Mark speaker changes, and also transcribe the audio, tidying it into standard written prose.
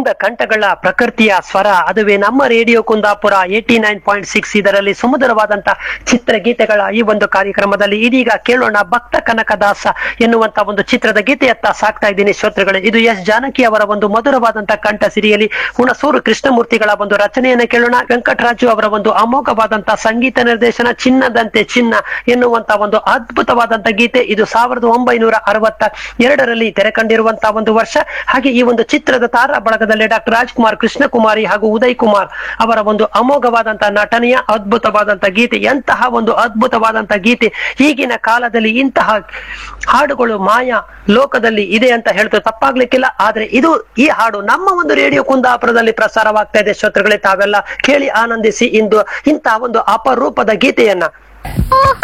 Speaker 1: ಚಂದ ಕಂಠಗಳ ಪ್ರಕೃತಿಯ ಸ್ವರ, ಅದುವೇ ನಮ್ಮ ರೇಡಿಯೋ ಕುಂದಾಪುರ 89.6. ಇದರಲ್ಲಿ ಸುಮಧುರವಾದಂತಹ ಚಿತ್ರಗೀತೆಗಳ ಈ ಒಂದು ಕಾರ್ಯಕ್ರಮದಲ್ಲಿ ಇದೀಗ ಕೇಳೋಣ ಭಕ್ತ ಕನಕದಾಸ ಎನ್ನುವಂತ ಒಂದು ಚಿತ್ರದ ಗೀತೆಯತ್ತ ಸಾಕ್ತಾ ಇದ್ದೀನಿ ಶ್ರೋತೃಗಳೇ. ಇದು ಎಸ್ ಜಾನಕಿ ಅವರ ಒಂದು ಮಧುರವಾದಂತಹ ಕಂಠ ಸಿರಿಯಲಿ ಹುಣಸೂರು ಕೃಷ್ಣಮೂರ್ತಿಗಳ ಒಂದು ರಚನೆಯನ್ನು ಕೇಳೋಣ. ವೆಂಕಟರಾಜು ಅವರ ಒಂದು ಅಮೋಘವಾದಂತಹ ಸಂಗೀತ ನಿರ್ದೇಶನ, ಚಿನ್ನದಂತೆ ಚಿನ್ನ ಎನ್ನುವಂತ ಒಂದು ಅದ್ಭುತವಾದಂತಹ ಗೀತೆ. ಇದು 1962ರಲ್ಲಿ ತೆರೆ ಕಂಡಿರುವಂತಹ ಒಂದು ವರ್ಷ. ಹಾಗೆ ಈ ಒಂದು ಚಿತ್ರದ ತಾರಾ ಬಳಗದಲ್ಲಿ ಡಾಕ್ಟರ್ ರಾಜ್ಕುಮಾರ್, ಕೃಷ್ಣಕುಮಾರಿ ಹಾಗೂ ಉದಯ್ ಕುಮಾರ್ ಅವರ ಒಂದು ಅಮೋಘವಾದಂತಹ ನಟನೆಯ ಅದ್ಭುತವಾದಂತಹ ಗೀತೆ. ಎಂತಹ ಒಂದು ಅದ್ಭುತವಾದಂತಹ ಗೀತೆ! ಈಗಿನ ಕಾಲದಲ್ಲಿ ಇಂತಹ ಹಾಡುಗಳು ಮಾಯಾ ಲೋಕದಲ್ಲಿ ಇದೆ ಅಂತ ಹೇಳ್ತಾ ತಪ್ಪಾಗ್ಲಿಕ್ಕಿಲ್ಲ. ಆದ್ರೆ ಈ ಹಾಡು ನಮ್ಮ ಒಂದು ರೇಡಿಯೋ ಕುಂದಾಪುರದಲ್ಲಿ ಪ್ರಸಾರವಾಗ್ತಾ ಇದೆ ಶ್ರೋತೃಗಳೇ. ತಾವೆಲ್ಲ ಕೇಳಿ ಆನಂದಿಸಿ ಇಂದು ಇಂತಹ ಒಂದು ಅಪರೂಪದ ಗೀತೆಯನ್ನ.